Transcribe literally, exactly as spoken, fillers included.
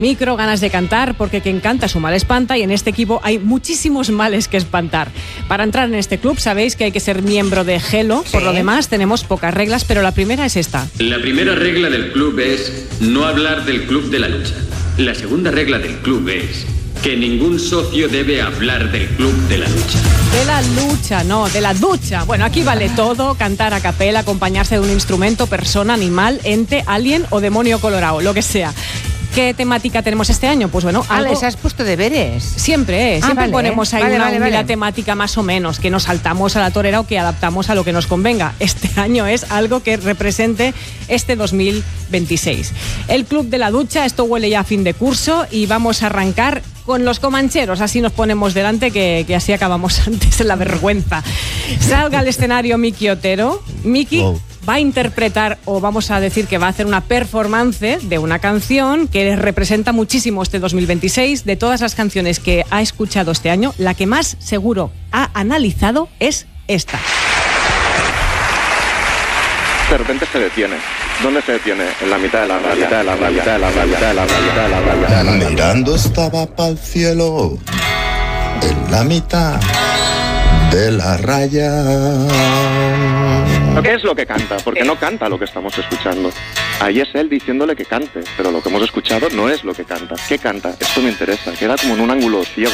Micro, ganas de cantar, porque quien canta su mal espanta y en este equipo hay muchísimos males que espantar. Para entrar en este club sabéis que hay que ser miembro de Gelo, sí. Por lo demás tenemos pocas reglas, pero la primera es esta. La primera regla del club es no hablar del club de la lucha. La segunda regla del club es que ningún socio debe hablar del club de la lucha. De la lucha, no, de la ducha. Bueno, aquí vale todo, cantar a capela, acompañarse de un instrumento, persona, animal, ente, alien o demonio colorado, lo que sea. ¿Qué temática tenemos este año? Pues bueno, algo... algo... ¿Les has puesto deberes? Siempre, ¿eh? Ah, Siempre vale, ponemos ahí vale, una, vale, una vale. temática más o menos, que nos saltamos a la torera o que adaptamos a lo que nos convenga. Este año es algo que represente este dos mil veintiséis. El Club de la Ducha, esto huele ya a fin de curso y vamos a arrancar con los comancheros, así nos ponemos delante, que, que así acabamos antes en la vergüenza. Salga al escenario Miki Otero. Miki... Wow. Va a interpretar, o vamos a decir que va a hacer una performance de una canción que representa muchísimo este dos mil veintiséis. De todas las canciones que ha escuchado este año, la que más seguro ha analizado es esta. De repente se detiene. ¿Dónde se detiene? En la mitad de la raya, mitad de la raya, mitad de la raya, mitad de la raya, mitad de la raya, mitad de la raya. Mirando estaba pa'l cielo, en la mitad de la raya. ¿Qué es lo que canta? Porque no canta lo que estamos escuchando. Ahí es él diciéndole que cante, pero lo que hemos escuchado no es lo que canta. ¿Qué canta? Esto me interesa. Queda como en un ángulo ciego.